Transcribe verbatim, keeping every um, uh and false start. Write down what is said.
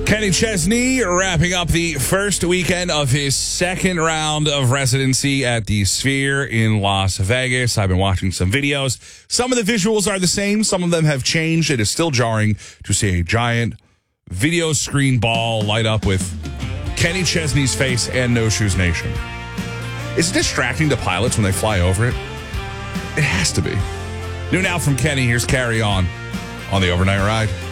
Kenny Chesney wrapping up the first weekend of his second round of residency at the Sphere in Las Vegas. I've been watching some videos. Some of the visuals are the same. Some of them have changed. It is still jarring to see a giant video screen ball light up with Kenny Chesney's face and No Shoes Nation. Is it distracting to pilots when they fly over it? It has to be. New now from Kenny, here's Carry On on the Overnight Ride.